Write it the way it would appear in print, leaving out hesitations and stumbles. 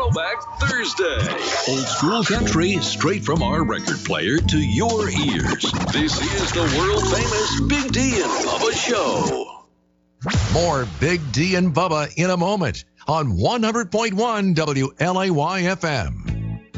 Throwback Thursday. Old school country straight from our record player to your ears. This is the world famous Big D and Bubba Show. More Big D and Bubba in a moment on 100.1 WLAY FM.